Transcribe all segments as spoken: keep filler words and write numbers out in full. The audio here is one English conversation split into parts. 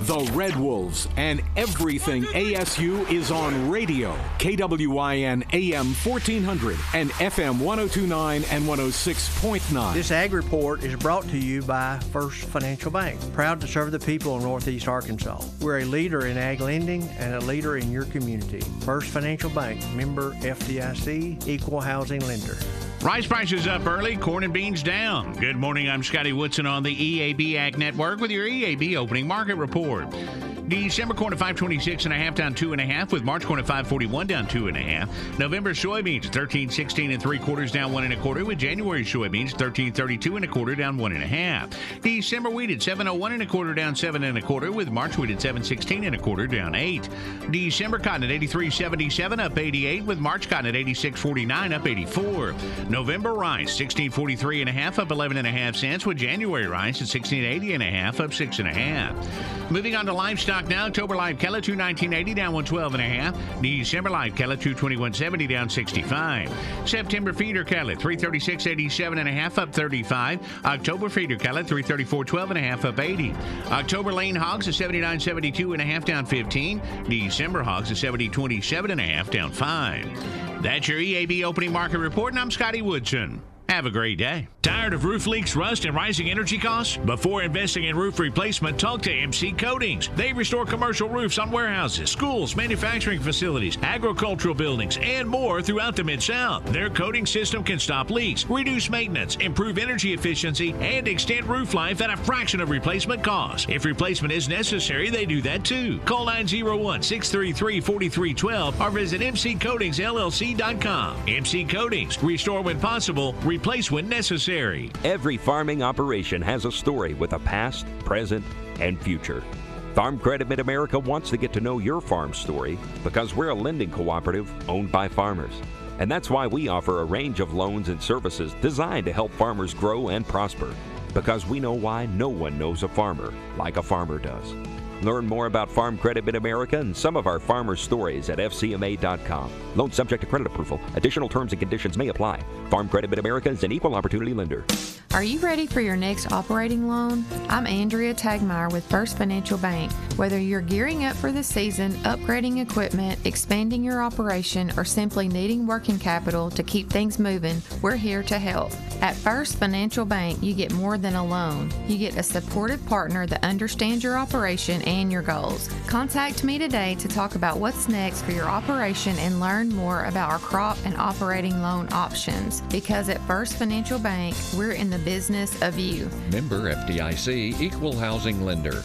The Red Wolves and everything A S U is on radio. K W I N A M fourteen hundred and F M one oh two point nine and one oh six point nine. This Ag Report is brought to you by First Financial Bank. Proud to serve the people of Northeast Arkansas. We're a leader in ag lending and a leader in your community. First Financial Bank, member F D I C, equal housing lender. Rice prices up early, corn and beans down. Good morning, I'm Scotty Woodson on the E A B Ag Network with your E A B opening market report. December corn at five twenty-six and a half, down two and a half, with March corn at five forty-one, down two and a half. November soybeans thirteen sixteen and three quarters, down one and a quarter, with January soybeans thirteen thirty-two and a quarter, down one and a half. December wheat at seven oh one and a quarter, down seven and a quarter, with March wheat at seven sixteen and a quarter, down eight. December cotton at eighty-three seventy-seven, up eighty-eight, with March cotton at eighty-six forty-nine, up eighty-four. November rice sixteen forty-three and a half, up eleven and a half cents, with January rice at sixteen eighty and a half, up six and a half. Moving on to livestock now. October live cattle two nineteen eighty, down one twelve and a half. December live cattle two twenty-one seventy, down sixty-five. September feeder cattle three thirty-six eighty-seven and a half, up thirty-five. October feeder cattle three thirty-four twelve and a half, up eighty. October lane hogs at seventy-nine seventy-two and a half, down fifteen. December hogs at seventy twenty-seven and a half, down five. That's your E A B opening market report, and I'm Scotty Woodson. Have a great day. Tired of roof leaks, rust, and rising energy costs? Before investing in roof replacement, talk to M C Coatings. They restore commercial roofs on warehouses, schools, manufacturing facilities, agricultural buildings, and more throughout the Mid-South. Their coating system can stop leaks, reduce maintenance, improve energy efficiency, and extend roof life at a fraction of replacement cost. If replacement is necessary, they do that too. Call nine oh one, six three three, four three one two or visit M C Coatings L L C dot com. M C Coatings. Restore when possible, replace when necessary. Every farming operation has a story with a past, present, and future. Farm Credit Mid-America wants to get to know your farm story because we're a lending cooperative owned by farmers. And that's why we offer a range of loans and services designed to help farmers grow and prosper. Because we know why no one knows a farmer like a farmer does. Learn more about Farm Credit Mid-America and some of our farmer stories at F C M A dot com. Loan subject to credit approval. Additional terms and conditions may apply. Farm Credit Mid-America is an equal opportunity lender. Are you ready for your next operating loan? I'm Andrea Tagmeyer with First Financial Bank. Whether you're gearing up for the season, upgrading equipment, expanding your operation, or simply needing working capital to keep things moving, we're here to help. At First Financial Bank, you get more than a loan. You get a supportive partner that understands your operation and your goals. Contact me today to talk about what's next for your operation and learn more about our crop and operating loan options. Because at First Financial Bank, we're in the business of you. Member F D I C, equal housing lender.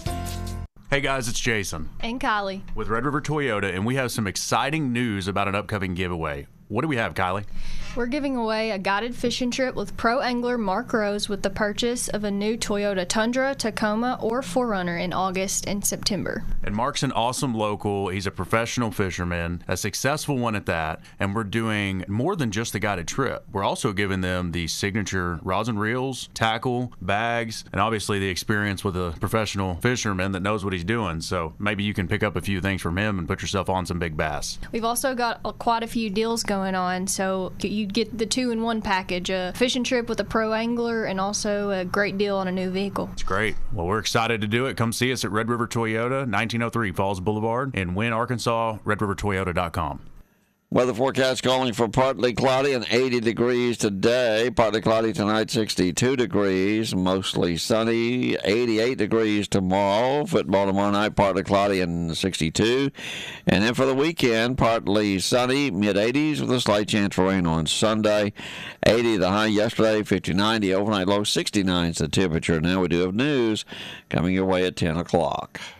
Hey guys, it's Jason. And Kylie. With Red River Toyota, and we have some exciting news about an upcoming giveaway. What do we have, Kylie? We're giving away a guided fishing trip with pro angler Mark Rose with the purchase of a new Toyota Tundra, Tacoma, or four runner in August and September. And Mark's an awesome local. He's a professional fisherman, a successful one at that. And we're doing more than just the guided trip. We're also giving them the signature rods and reels, tackle, bags, and obviously the experience with a professional fisherman that knows what he's doing. So maybe you can pick up a few things from him and put yourself on some big bass. We've also got a, quite a few deals going on, so you get the two-in-one package, a fishing trip with a pro angler and also a great deal on a new vehicle. It's great. Well, we're excited to do it. Come see us at Red River Toyota, nineteen oh three Falls Boulevard in Wynne, Arkansas, red river toyota dot com. Weather forecast calling for partly cloudy and eighty degrees today. Partly cloudy tonight, sixty-two degrees. Mostly sunny, eighty-eight degrees tomorrow. Football tomorrow night, partly cloudy and sixty-two. And then for the weekend, partly sunny, mid-eighties with a slight chance for rain on Sunday. eighty the high yesterday, fifty-nine the overnight low, sixty-nine is the temperature. Now we do have news coming your way at ten o'clock.